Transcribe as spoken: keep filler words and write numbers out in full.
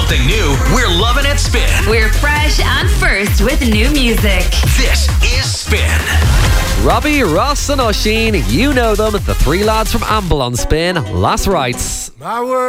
something new, we're loving it Spin. We're fresh and first with new music. This is Spin. Robbie, Ross and Oisin, you know them, the three lads from Amble on Spin. Last Rites. My word.